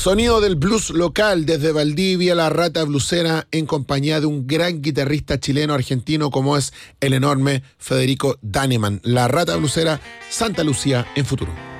Sonido del blues local desde Valdivia, La Rata Blusera, en compañía de un gran guitarrista chileno-argentino como es el enorme Federico Daneman. La Rata Blusera, Santa Lucía en Futuro.